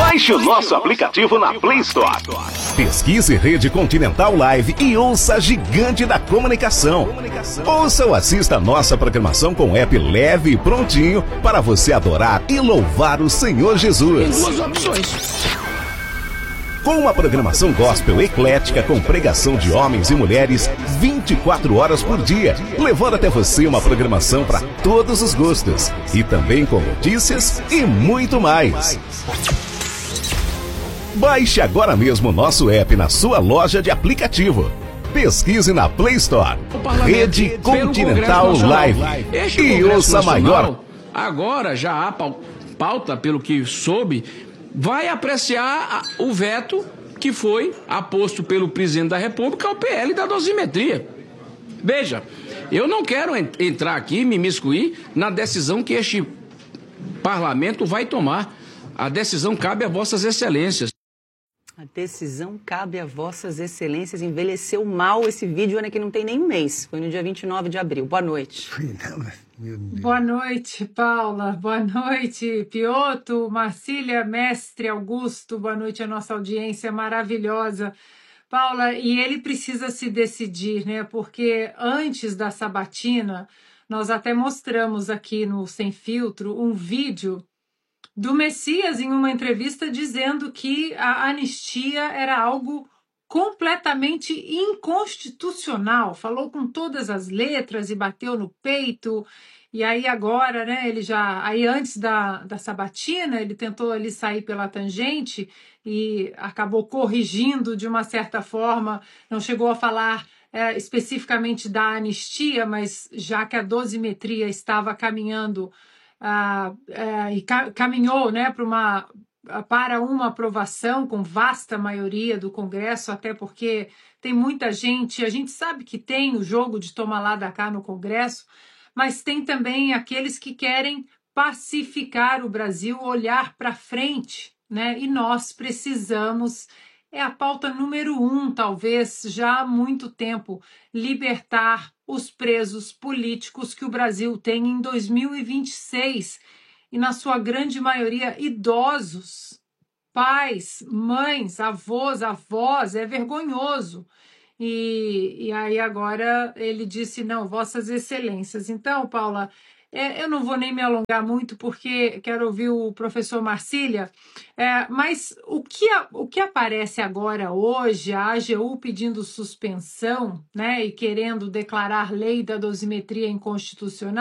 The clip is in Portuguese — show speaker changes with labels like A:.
A: Baixe o nosso aplicativo na Play Store. Pesquise Rede Continental Live e ouça a gigante da comunicação. Ouça ou assista a nossa programação com app leve e prontinho para você adorar e louvar o Senhor Jesus.
B: Tem duas opções.
A: Com uma programação gospel eclética com pregação de homens e mulheres 24 horas por dia, levando até você uma programação para todos os gostos. E também com notícias e muito mais. Baixe agora mesmo o nosso app na sua loja de aplicativo. Pesquise na Play Store Rede Continental Live e ouça maior.
B: Agora já há pauta, pelo que soube, vai apreciar o veto que foi aposto pelo presidente da República ao PL da dosimetria. Veja, eu não quero entrar aqui, me imiscuir na decisão que este parlamento vai tomar. A decisão cabe a vossas excelências.
C: A decisão cabe a vossas excelências. Envelheceu mal esse vídeo, Ana, que não tem nem um mês. Foi no dia 29 de abril. Boa noite.
D: Boa noite, Paula. Boa noite, Piotr, Marcília, Mestre, Augusto. Boa noite à nossa audiência maravilhosa. Paula, e ele precisa se decidir, né? Porque antes da sabatina, nós até mostramos aqui no Sem Filtro um vídeo do Messias em uma entrevista dizendo que a anistia era algo completamente inconstitucional, falou com todas as letras e bateu no peito. E aí agora, né, aí antes da sabatina, ele tentou ali sair pela tangente e acabou corrigindo de uma certa forma, não chegou a falar especificamente da anistia, mas já que a dosimetria estava caminhando e caminhou, né, para uma aprovação com vasta maioria do Congresso, até porque tem muita gente, a gente sabe que tem o jogo de toma lá da cá no Congresso, mas tem também aqueles que querem pacificar o Brasil, olhar para frente, né? E nós precisamos, é a pauta número 1, talvez, já há muito tempo, libertar os presos políticos que o Brasil tem em 2026, e na sua grande maioria idosos, pais, mães, avós, é vergonhoso. E aí agora ele disse, não, vossas excelências. Então, Paula, eu não vou nem me alongar muito porque quero ouvir o professor Marcília, mas o que aparece agora hoje, a AGU pedindo suspensão, né, e querendo declarar lei da dosimetria inconstitucional,